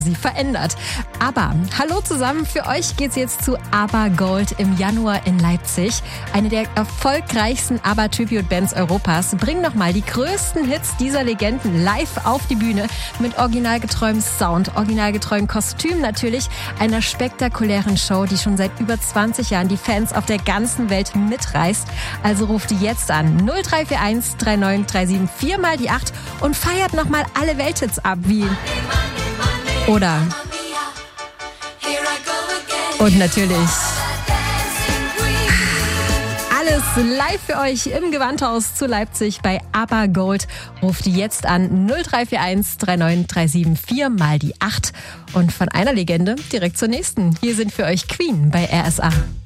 sie verändert. Aber hallo zusammen, für euch geht's jetzt zu ABBA Gold im Januar in Leipzig. Eine der erfolgreichsten ABBA-Tribute-Bands Europas bringen nochmal die größten Hits dieser Legenden live auf die Bühne mit originalgetreuem Sound, originalgetreuem Kostüm natürlich, einer spektakulären Show, die schon seit über 20 Jahren die Fans auf der ganzen Welt mitreißt. Also ruft jetzt an 0341 3937 4 mal die 8 und feiert nochmal alle Welthits ab wie oder und natürlich alles live für euch im Gewandhaus zu Leipzig bei ABBA Gold. Ruft jetzt an 0341 3937 4 mal die 8 und von einer Legende direkt zur nächsten. Hier sind für euch Queen bei RSA.